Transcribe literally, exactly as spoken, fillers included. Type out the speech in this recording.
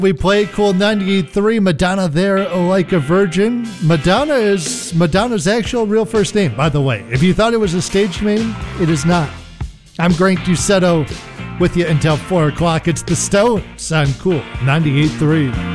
We played Cool ninety-eight point three, Madonna There Like a Virgin. Madonna is Madonna's actual real first name, by the way. If you thought it was a stage name, it is not. I'm Grant Dusetto with you until four o'clock. It's the Stones on Cool ninety-eight point three.